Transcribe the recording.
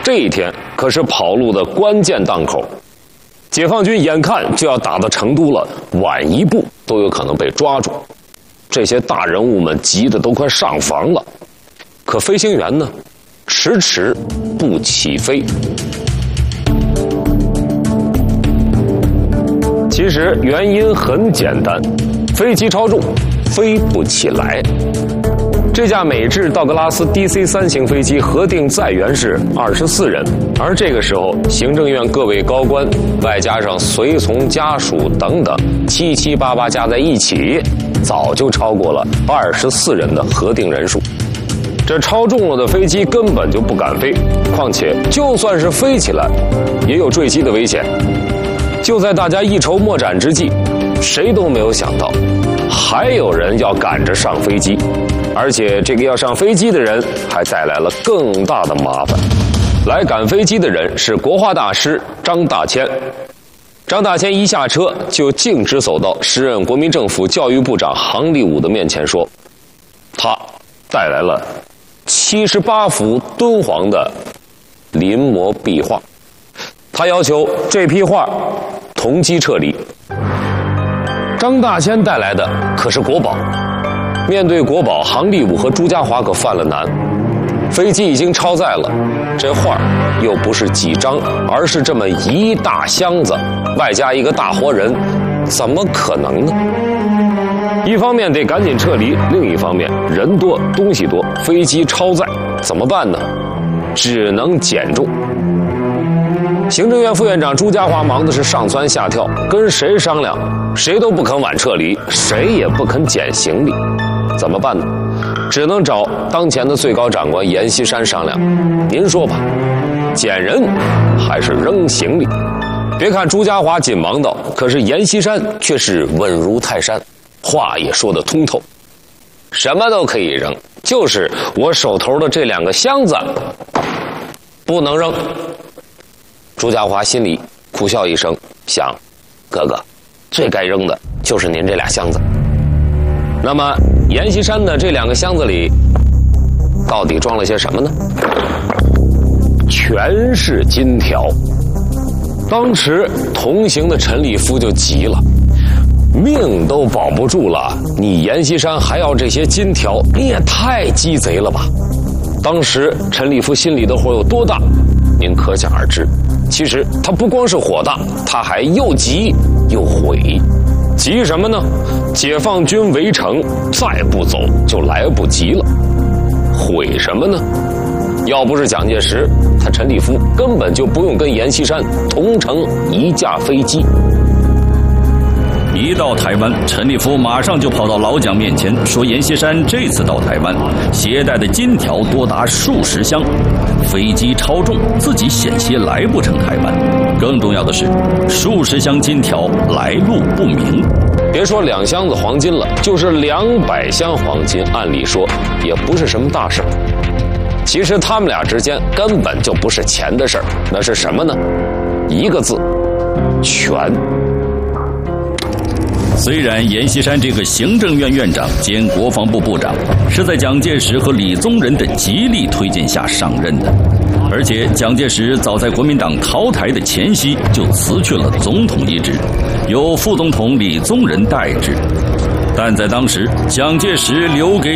这一天可是跑路的关键档口，解放军眼看就要打到成都了，晚一步都有可能被抓住。这些大人物们急得都快上房了，可飞行员呢，迟迟不起飞。其实原因很简单，飞机超重，飞不起来。这架美制道格拉斯 DC-3 型飞机核定载员是24人，而这个时候，行政院各位高官，外加上随从家属等等，七七八八加在一起，早就超过了24人的核定人数。这超重了的飞机根本就不敢飞，况且就算是飞起来，也有坠机的危险。就在大家一筹莫展之际，谁都没有想到，还有人要赶着上飞机，而且这个要上飞机的人还带来了更大的麻烦。来赶飞机的人是国画大师张大千。张大千一下车就径直走到时任国民政府教育部长杭立武的面前说，他带来了78幅敦煌的临摹壁画，他要求这批画同机撤离。张大千带来的可是国宝，面对国宝，杭立武和朱家骅可犯了难。飞机已经超载了，这画又不是几张，而是这么一大箱子，外加一个大活人，怎么可能呢？一方面得赶紧撤离，另一方面人多东西多，飞机超载，怎么办呢？只能减重。行政院副院长朱家骅忙的是上蹿下跳，跟谁商量，谁都不肯晚撤离，谁也不肯减行李，怎么办呢？只能找当前的最高长官阎锡山商量。您说吧，减人还是扔行李？别看朱家骅紧忙道，可是阎锡山却是稳如泰山，话也说得通透。什么都可以扔，就是我手头的这2个箱子不能扔。朱家骅心里苦笑一声，想，哥哥，最该扔的就是您这俩箱子。那么阎锡山的这2个箱子里到底装了些什么呢？全是金条。当时同行的陈立夫就急了，命都保不住了，你阎锡山还要这些金条，你也太鸡贼了吧。当时陈立夫心里的火有多大，您可想而知。其实他不光是火大，他还又急又悔。急什么呢？解放军围城，再不走就来不及了。悔什么呢？要不是蒋介石，他陈立夫根本就不用跟阎锡山同乘一架飞机。 一到台湾，陈立夫马上就跑到老蒋面前说，阎锡山这次到台湾携带的金条多达数十箱，飞机超重，自己险些来不成台湾。更重要的是，数十箱金条来路不明。 别说2箱子黄金了，就是200箱黄金，按理说也不是什么大事。其实他们俩之间根本就不是钱的事儿，那是什么呢？一个字，权。 虽然阎锡山这个行政院院长兼国防部部长是在蒋介石和李宗仁的极力推荐下上任的，而且蒋介石早在国民党逃台的前夕就辞去了总统一职，由副总统李宗仁代之，但在当时，蒋介石留给